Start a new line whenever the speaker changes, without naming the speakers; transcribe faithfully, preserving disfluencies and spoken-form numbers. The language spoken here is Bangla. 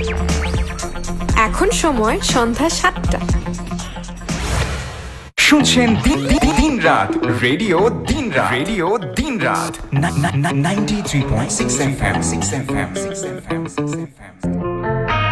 এখন সময় সন্ধ্যা সাতটা।
শুনছেন দিন রাত রেডিও দিন রাত রেডিও দিন রাত ninety three point six F M six F M six F M six F M